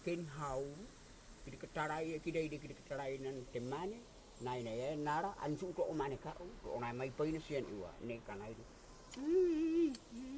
ken hau kiri ketarai kiri ide kiri ketarai nan temane nai nai nara ansu to mane ka to nai mai paina sian iwa ne kanai